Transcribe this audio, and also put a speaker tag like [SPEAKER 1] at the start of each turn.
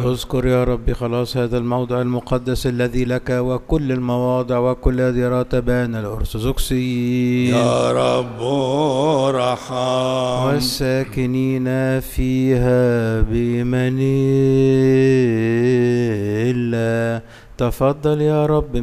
[SPEAKER 1] اذكر يا رب خلاص هذا الموضع المقدس الذي لك، وكل المواضع وكل ديرات بان الأرثوذكسيين
[SPEAKER 2] يا رب ارحم.
[SPEAKER 1] والساكنين فيها بمن الله. تفضل يا رب